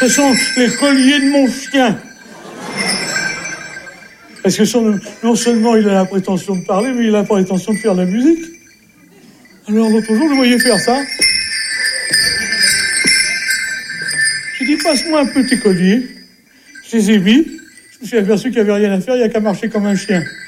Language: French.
Ce sont les colliers de mon chien. Parce que non seulement il a la prétention de parler, mais il a la prétention de faire de la musique. Alors l'autre jour, je le voyais faire ça. J'ai dit, passe-moi un petit collier. Je les ai mis. Je me suis aperçu qu'il n'y avait rien à faire, il n'y a qu'à marcher comme un chien.